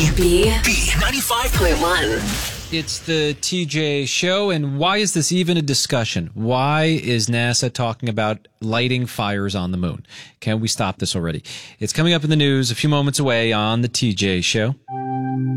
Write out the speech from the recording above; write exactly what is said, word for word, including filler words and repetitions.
B ninety-five point one. It's the T J Show, and why is this even a discussion? Why is NASA talking about lighting fires on the moon? Can we stop this already? It's coming up in the news a few moments away on the T J Show.